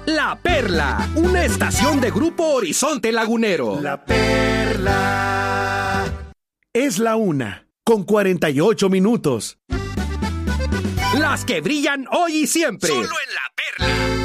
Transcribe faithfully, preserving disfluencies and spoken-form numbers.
La Perla, una estación de Grupo Horizonte Lagunero. La Perla. Es la una, con cuarenta y ocho minutos. Las que brillan hoy y siempre. Solo en La Perla.